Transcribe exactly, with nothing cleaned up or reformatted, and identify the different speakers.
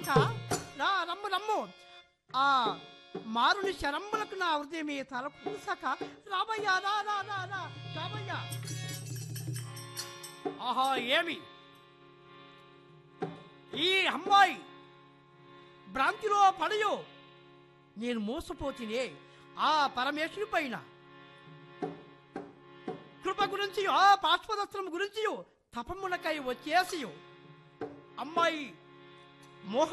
Speaker 1: సఖ రా రమ్ము రమ్ము ఆ మారుని శరంబులకు నా హృదయమే తలపు సఖ రామయ్య రా రా రా రా రామయ్య. ఆహా ఏమి ఈ అమ్మాయి భ్రాంతిలో పడయో నేను మోసపోతినే ఆ పరమేశ్వరి పైన కృప గురించి ఆ పార్శ్వదస్త్రం గురించి తపమునకై వచ్చేసి అమ్మాయి మోహ